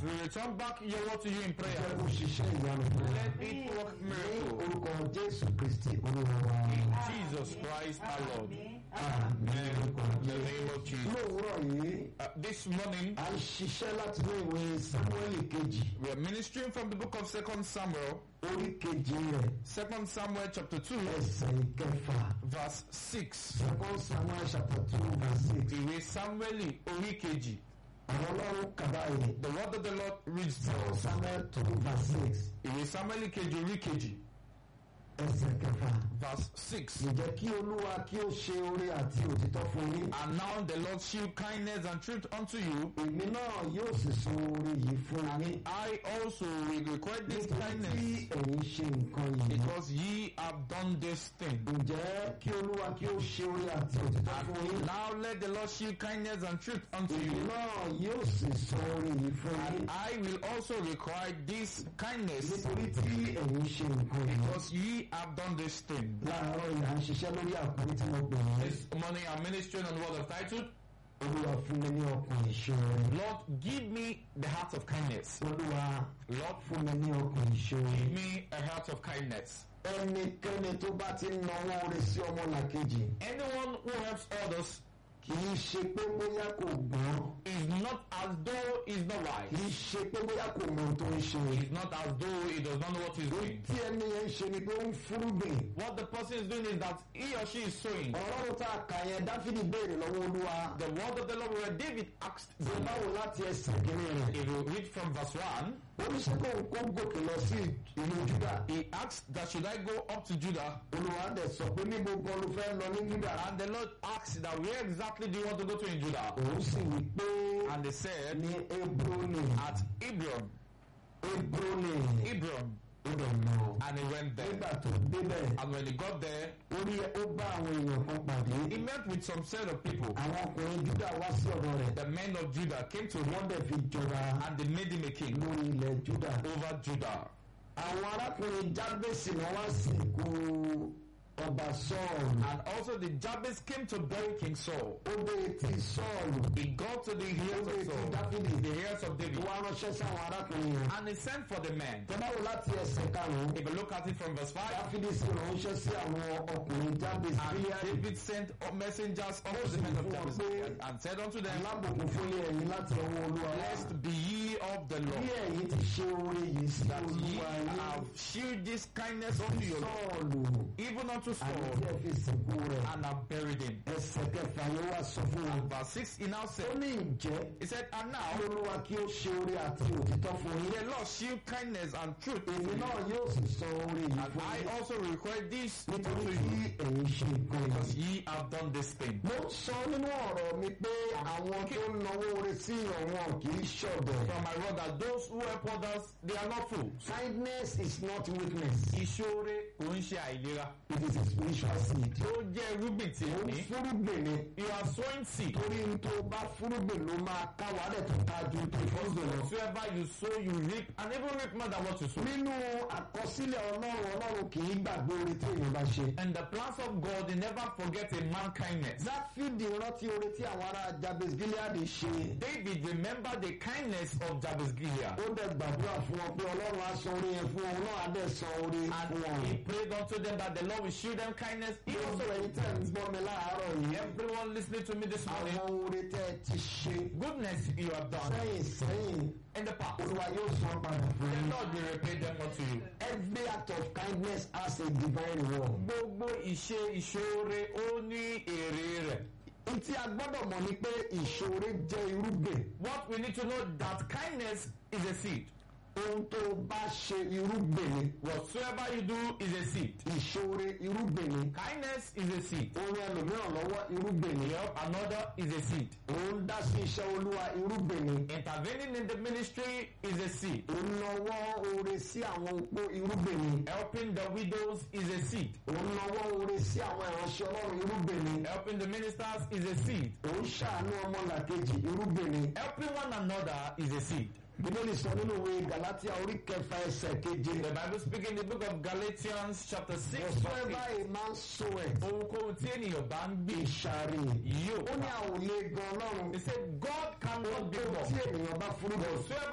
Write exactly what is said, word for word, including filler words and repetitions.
we return back your word to you in prayer. Jẹ́ kó ṣiṣẹ́ ìyanu fún wa. Let it work Ní miracle. orúkọ Jésù Kristi Olúwa wa. In Jesus Christ our Lord. Àmín. In the name of Jesus. Lóòrọ̀ yìí, Uh, this morning, a ń ṣiṣẹ́ láti inú ìwé Sámúẹ́lì kejì, we are ministering from the book of Second Samuel, orí kejì rẹ̀, Second Samuel chapter two, ẹsẹ̀ ìkẹfà. verse six. Second Samuel chapter two verse six. Ìwé Samueli orí kejì. Àwọn Ọlọ́run kàbá yìí. The word of the Lord reads to Second us. Samuel two verse six. Ìwé Samueli kejì orí kejì, Ẹsẹ̀ kẹfà. verse six. Ǹjẹ́ kí Olúwa kí ó ṣe oore àti òtítọ́ fún yín? And now the Lord shew kindness and truth unto you, Èmi náà yóò sì san oore yìí fún yín. I also will require this Nítorí kindness, tí ẹ̀yin ṣe nǹkan yìí. because ye have done this thing. Ǹjẹ́ kí Olúwa kí ó ṣe oore àti òtítọ́ fún yín? Now let the Lord shew kindness and truth unto Èmi you, náà yóò sì san oore yìí fún yín. and I will also require this kindness, Nítorí tí ẹ̀yin ṣe nǹkan yìí. because ye have done this thing. Láàárọ̀ yìí à ń ṣiṣẹ́ lórí àkórí tí mo pè ní. This morning I'm ministering on the word of title, Olúwa fún mi ní ọkàn ìṣòro. Lord, give me the heart of kindness. Olúwa Lord, fún mi ní ọkàn ìṣòro. give me a heart of kindness. Ẹnikẹ́ni tó bá ti ń nawọ́ oore sí ọmọlàkejì Anyone who helps others kì í ṣe pé bóyá kò gbọ́n, is not as though he's not kì wise. í ṣe pé bóyá kò mọ ohun tó ń ṣe. It's not as though he does not know what he's doing. Tí ẹni yẹn ń ṣe ni pé ó ń fúrúgbìn. What the person is doing is that he or she is sowing. Ọlọ́run tá a kà yẹn Dáfídì béèrè lọ́wọ́ Olúwa. The word of the Lord where David asked, Ṣé báwo láti ẹsẹ̀ kìíní rẹ̀? if you read from verse one, Oníṣẹ́ kò ń kó gòkè lọ sí ìlú Júdà. he asked that should I go up to Judah? Olúwa dẹ̀ sọ pé níbo gan ló fẹ́ lọ ní Júdà. And the Lord asked that where exactly do you want to go to in Judah? Òun sì wí pé And they said, ní Hebroni. at Hebron. Hebroni. Hebron. Ó dẹ̀ lọ. And he went there. Nígbà tó débẹ̀, And when he got there, ó rí ó bá àwọn èèyàn kan pàdé. he met with some set of people. Àwọn ọkùnrin Júdà wá sí ọ̀dọ̀ rẹ̀. The men of Judah came to him Wọ́n dẹ̀ fi jọba and they made him a king lórí ilẹ̀ Júdà. over Judah. Àwọn arákùnrin Jábésì náà wá sìnkú ọba Sọ́ọ̀lù. And also the Jabez came to bury King Saul. Ó dé etí Sọ́ọ̀lù. He got to the Ó ears dé of etí Saul, Dáfídì. the ears of Ó David, wá ránṣẹ́ sáwọn arákùnrin yẹn. and he sent for the men. Tẹ́báwò láti ẹsẹ̀ karùn-ún. If you look at it from verse five, Dáfídì sì ránṣẹ́ sí àwọn ọkùnrin Jábésì. and Gíleádì. David sent messengers unto the men of Jabez and said unto them, Alábùkún fún ilé ẹ̀yin láti ọwọ́ Olúwa wá. Blessed be ye of the Bí Lord, ẹ̀yin ti ṣe oore yìí sí that ye Olúwa yín. have shewed this kindness unto your Lord, Sọ́ọ̀lù. even unto Àti Saul, tí ẹ fi sìnkú rẹ̀. and have buried him. Ẹsẹ̀ kẹfà yóò wá sọ fún wọn. Verse six, he now Ó said, ní ìjẹ́ he said, and kí now Olúwa kí ó ṣe oore àti òtítọ́ fún yín. the Lord shew kindness and truth, Èmi and náà yóò sì sọ oore yìí fún I yín. also require this Nítorí unto tí you, ẹ̀yin ṣe nǹkan because yìí. ye have done this thing. Mo sọ nínú ọ̀rọ̀ mi pé àwọn tó ń nawó oore sí ìrànwọ́ kì í ṣọ̀dẹ̀. From my word that those who help others, they are not fools. Kindness is not weakness. Ìṣòro kò ń ṣe àìlera. It is a spiritual seed. Ó jẹ́ irúgbìn tí Ó ẹ ń ní. fúrúgbìn ni. You are sowing seed. Torí n tó bá fúrúgbìn ló máa ká wàhálẹ̀ tó ta ju tó fúrúgbìn lọ. Whatsoever you sow, you reap, and even reap more than what you sow. Nínú àkọsílẹ̀ Ọlọ́run Ọlọ́run kì í gbàgbé oore tí èèyàn bá ṣe. And the plans of God, they never forget a man kindness. Dáfídì rántí oore tí àwọn ará Jabes Gilead ṣe. David remembered the kindness of Jabez Gilead. Ó dẹ̀ gbàdúrà fún wọn pé Ọlọ́run á san oore yẹn fún wọn, Ọlọ́run á dẹ̀ san oore fún And wọn. he prayed unto them that the Lord will shew them kindness. He Ó also, sọ̀rọ̀ yìí tẹ̀ ń gbọ́ mi láàárọ̀ yìí. everyone listening to me this morning, Àwọn oore tẹ́ ẹ ti ṣe. goodness you have done Sẹ́yìn sẹ́yìn, in the past. Olúwa yóò san padà fún The yín. Lord will repay them unto you. Every act of kindness has a divine reward. Gbogbo ìṣe ìṣoore ó ní èrè rẹ̀. Ntí a gbọ́dọ̀ mọ̀ ni pé ìṣòro jẹ́ irúgbìn. What we need to know that kindness is a seed. Ohun tó bá ṣe irúgbìn ni. Whatsoever you do is a seed. Ìṣòro irúgbìn ni. Kindness is a seed. Ohun ẹlòmíràn lọ́wọ́ irúgbìn ni. Help another is a seed. Òun dá sí iṣẹ́ Olúwa irúgbìn ni. Intervening in the ministry is a seed. Òun nawọ́ oore sí àwọn opó irúgbìn ni. Helping the widows is a seed. Òun nawọ́ oore sí àwọn ìránṣẹ́ Ọlọ́run irúgbìn ni. Helping the ministers is a seed. Òun ṣàánú ọmọlàkejì irúgbìn ni. Helping one another is a seed. Bíbélì sọ nínú ìwé Galatia orí kẹfà ẹsẹ̀ keje. The Bible speaking in the book of Galatians chapter six verse Whatsoever eight. a man soweth, Ohunkóhun tí ènìyàn bá ń gbé ìṣàrè. yóò Ó ní ká. àwọn olè gan Ọlọ́run. He said God cannot be Ohun tí wrong. ènìyàn bá fúrúgbìn. Whatsoever